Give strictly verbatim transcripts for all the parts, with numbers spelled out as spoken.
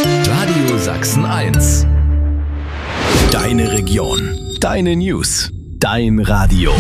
Radio Sachsen eins. Deine Region. Deine News. Dein Radio.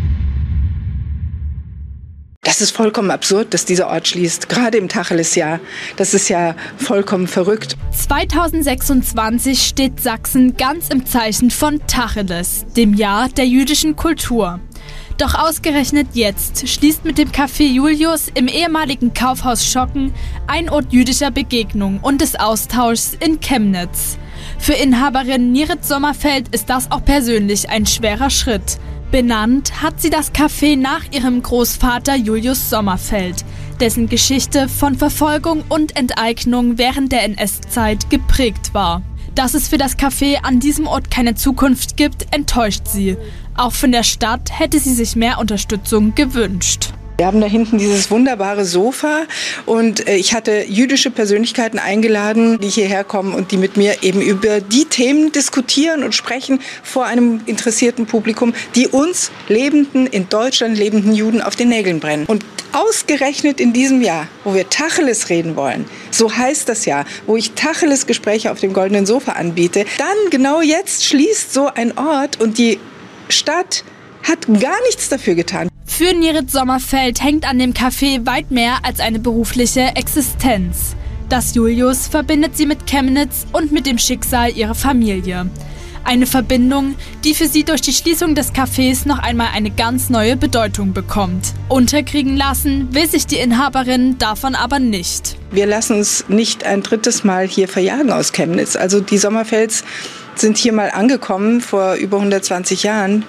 Das ist vollkommen absurd, dass dieser Ort schließt, gerade im Tacheles-Jahr. Das ist ja vollkommen verrückt. zweitausendsechsundzwanzig steht Sachsen ganz im Zeichen von Tacheles, dem Jahr der jüdischen Kultur. Doch ausgerechnet jetzt schließt mit dem Café Julius im ehemaligen Kaufhaus Schocken ein Ort jüdischer Begegnung und des Austauschs in Chemnitz. Für Inhaberin Nirit Sommerfeld ist das auch persönlich ein schwerer Schritt. Benannt hat sie das Café nach ihrem Großvater Julius Sommerfeld, dessen Geschichte von Verfolgung und Enteignung während der N S-Zeit geprägt war. Dass es für das Café an diesem Ort keine Zukunft gibt, enttäuscht sie. Auch von der Stadt hätte sie sich mehr Unterstützung gewünscht. Wir haben da hinten dieses wunderbare Sofa und ich hatte jüdische Persönlichkeiten eingeladen, die hierher kommen und die mit mir eben über die Themen diskutieren und sprechen vor einem interessierten Publikum, die uns lebenden, in Deutschland lebenden Juden auf den Nägeln brennen. Und ausgerechnet in diesem Jahr, wo wir Tacheles reden wollen, so heißt das Jahr, wo ich Tacheles-Gespräche auf dem goldenen Sofa anbiete, dann genau jetzt schließt so ein Ort und die Stadt hat gar nichts dafür getan. Für Nirit Sommerfeld hängt an dem Café weit mehr als eine berufliche Existenz. Das Julius verbindet sie mit Chemnitz und mit dem Schicksal ihrer Familie. Eine Verbindung, die für sie durch die Schließung des Cafés noch einmal eine ganz neue Bedeutung bekommt. Unterkriegen lassen will sich die Inhaberin davon aber nicht. Wir lassen uns nicht ein drittes Mal hier verjagen aus Chemnitz. Also die Sommerfelds sind hier mal angekommen vor über hundertzwanzig Jahren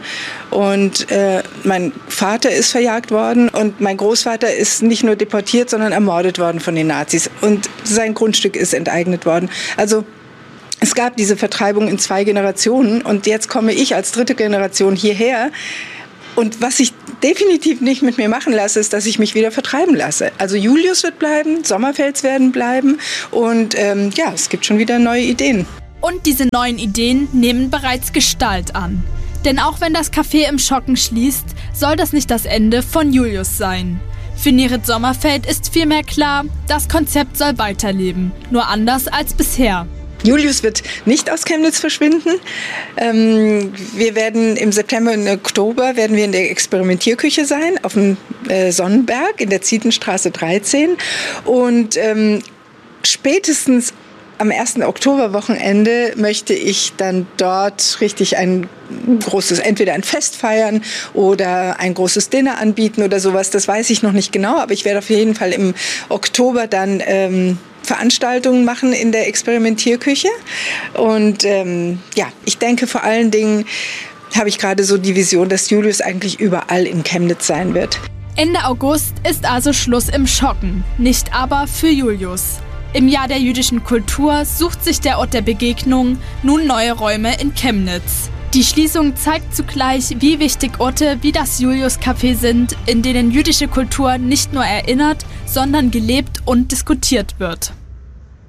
und äh, mein Vater ist verjagt worden und mein Großvater ist nicht nur deportiert, sondern ermordet worden von den Nazis und sein Grundstück ist enteignet worden. Also es gab diese Vertreibung in zwei Generationen und jetzt komme ich als dritte Generation hierher. Und was ich definitiv nicht mit mir machen lasse, ist, dass ich mich wieder vertreiben lasse. Also Julius wird bleiben, Sommerfelds werden bleiben und ähm, ja, es gibt schon wieder neue Ideen. Und diese neuen Ideen nehmen bereits Gestalt an. Denn auch wenn das Café im Schocken schließt, soll das nicht das Ende von Julius sein. Für Nirit Sommerfeld ist vielmehr klar, das Konzept soll weiterleben, nur anders als bisher. Julius wird nicht aus Chemnitz verschwinden. Ähm, wir werden im September und Oktober werden wir in der Experimentierküche sein, auf dem äh, Sonnenberg in der Zietenstraße dreizehn. Und ähm, spätestens am ersten Oktoberwochenende möchte ich dann dort richtig ein großes, entweder ein Fest feiern oder ein großes Dinner anbieten oder sowas. Das weiß ich noch nicht genau, aber ich werde auf jeden Fall im Oktober dann ähm, Veranstaltungen machen in der Experimentierküche. Und ähm, ja, ich denke vor allen Dingen habe ich gerade so die Vision, dass Julius eigentlich überall in Chemnitz sein wird. Ende August ist also Schluss im Schocken, nicht aber für Julius. Im Jahr der jüdischen Kultur sucht sich der Ort der Begegnung nun neue Räume in Chemnitz. Die Schließung zeigt zugleich, wie wichtig Orte wie das Julius-Café sind, in denen jüdische Kultur nicht nur erinnert, sondern gelebt und diskutiert wird.